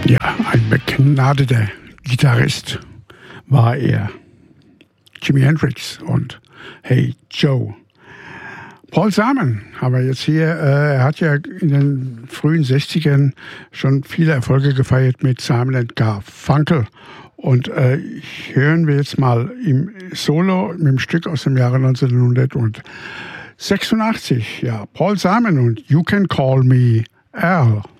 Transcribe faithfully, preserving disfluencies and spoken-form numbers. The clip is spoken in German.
Ja, ein begnadeter Gitarrist war er. Jimi Hendrix und Hey Joe. Paul Simon haben wir jetzt hier. Äh, er hat ja in den frühen sechzigern schon viele Erfolge gefeiert mit Simon and Garfunkel. Und äh, hören wir jetzt mal im Solo mit dem Stück aus dem Jahre neunzehnhundertsechsundachtzig. Ja, Paul Simon und You Can Call Me Al.